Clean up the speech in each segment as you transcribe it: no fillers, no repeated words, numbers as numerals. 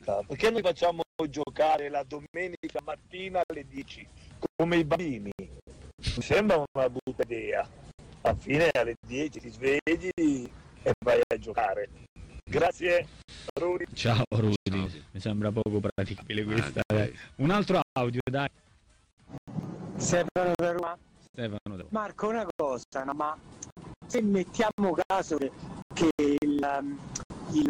domenica, perché noi facciamo giocare la domenica mattina alle 10 come i bambini? Mi sembra una brutta idea. Alla fine alle 10 ti svegli e vai a giocare. Grazie Rudy. Ciao Rudy, mi sembra poco praticabile questa. Un altro audio, dai. Stefano da Roma. Stefano. Marco, una cosa, no, ma se mettiamo caso che il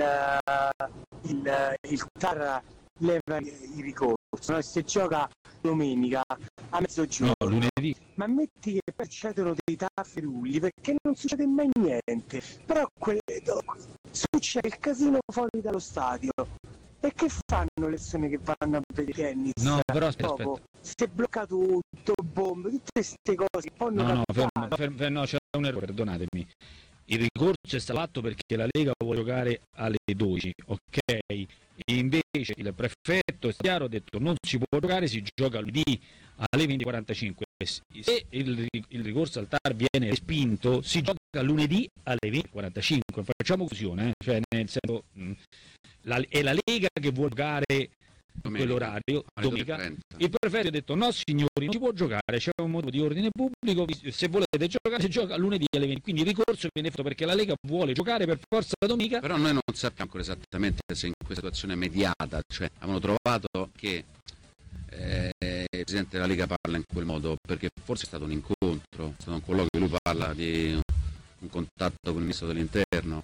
Qatar leva il ricorso, no? Se gioca domenica a mezzogiorno, no, lunedì, ma metti che poi cedono dei tafferugli, perché non succede mai niente, però succede il casino fuori dallo stadio. E che fanno le persone che vanno a vedere tennis? No, però aspetta. Si è bloccato tutto, bombe, tutte queste cose. No, c'è un errore, perdonatemi. Il ricorso è stato fatto perché la Lega vuole giocare alle 12, ok? E invece il prefetto è stato chiaro, ha detto non si può giocare, si gioca lunedì alle 20:45. Se il ricorso al TAR viene respinto, si gioca lunedì alle 20:45. Facciamo confusione, cioè nel senso è la Lega che vuole giocare quell'orario, domenica. Il prefetto ha detto no signori, non si può giocare, c'è un motivo di ordine pubblico, se volete giocare si gioca lunedì alle 20, quindi il ricorso viene fatto perché la Lega vuole giocare per forza la domenica. Però noi non sappiamo ancora esattamente se in questa situazione mediata, cioè avevano trovato che il Presidente della Lega parla in quel modo perché forse è stato un incontro, è stato un colloquio, lui parla di un contatto con il Ministro dell'Interno,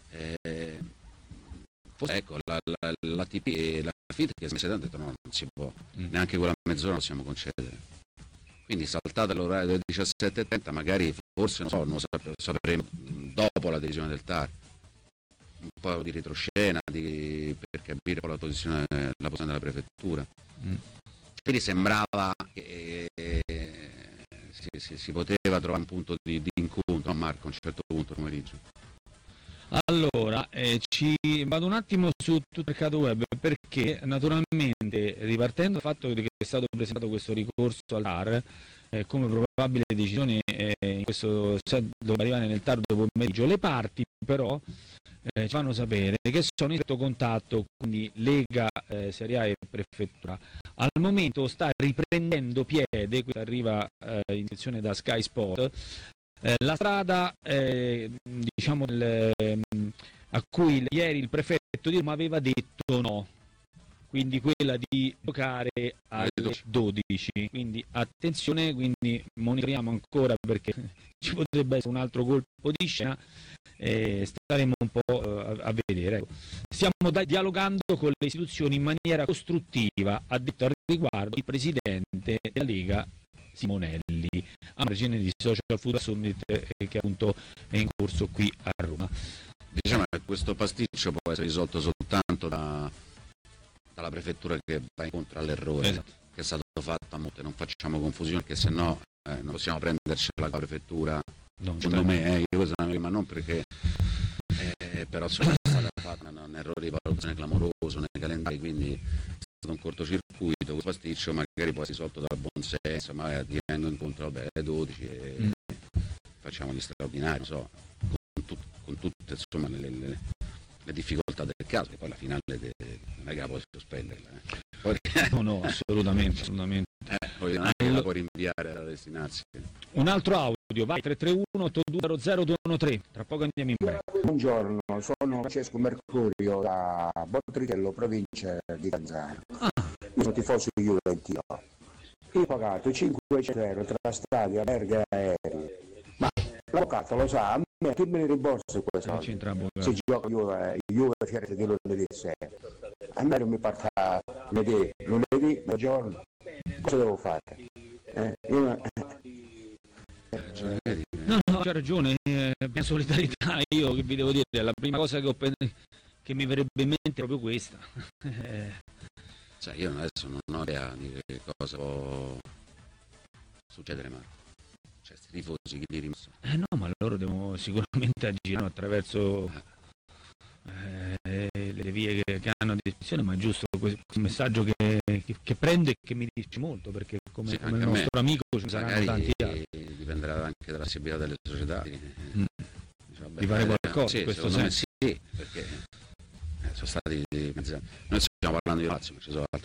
forse ecco l'ATP e la FIT che si hanno detto no, non si può, neanche quella mezz'ora non possiamo concedere, quindi saltate l'orario delle 17:30, magari forse non so, non lo sapremo dopo la decisione del TAR, un po' di retroscena per capire la posizione della prefettura. Quindi sembrava che si poteva trovare un punto di incontro, Marco, a un certo punto pomeriggio. Allora, vado un attimo su tutto il mercato web perché naturalmente ripartendo dal fatto che è stato presentato questo ricorso al TAR come probabile decisione in questo dovrebbe arrivare nel tardo pomeriggio, le parti però ci fanno sapere che sono in stretto contatto, quindi Lega, Serie A e Prefettura. Al momento sta riprendendo piede, questa arriva in direzione da Sky Sport, la strada diciamo a cui ieri il prefetto di Roma aveva detto no, quindi quella di giocare alle 12, quindi attenzione, quindi monitoriamo ancora perché ci potrebbe essere un altro colpo di scena, staremo un po' a vedere. Stiamo dialogando con le istituzioni in maniera costruttiva, ha detto al riguardo il presidente della Lega Simonelli, a margine di Social Food Summit che appunto è in corso qui a Roma. Diciamo che questo pasticcio può essere risolto soltanto dalla prefettura che va incontro all'errore che è stato fatto a monte, non facciamo confusione perché sennò non possiamo prenderci la prefettura, secondo me, ma non perché però insomma, è stato fatto un errore di valutazione clamoroso nei calendari, quindi è stato un cortocircuito, questo pasticcio magari può essere risolto dal buon senso, ma ti vengo incontro alle 12 e facciamo gli straordinari, non so, con tutte insomma le difficoltà del caso, e poi la finale non è che la puoi sospendere. No, assolutamente. Poi non è che la puoi rinviare alla destinazione. Un altro audio, vai, 331-8200-213, tra poco andiamo in break. Buongiorno, sono Francesco Mercurio da Botritello, provincia di Tanzania. Io sono tifoso juventino. Io ho pagato 500 euro tra stadi, alberghi e aerei. Ma l'avvocato lo sa, a me chi me ne rimborsa questo? Se gioca Juve Firenze di lunedì sera. A me non mi parte lunedì, giorno. Cosa devo fare? No, c'ha ragione, per solidarietà io che vi devo dire, la prima cosa che mi verrebbe in mente è proprio questa. Cioè, io adesso non ho idea di che cosa può succedere, ma cioè, questi tifosi che li rimosso. No, ma loro devono sicuramente agire attraverso le vie che hanno a disposizione, ma è giusto questo messaggio che prende e che mi dice molto, perché come il nostro amico ci saranno tanti altri. Dipenderà anche dalla possibilità delle società di fare qualcosa in questo senso. sì, perché sono stati noi stiamo parlando di Lazio, ma ci sono altre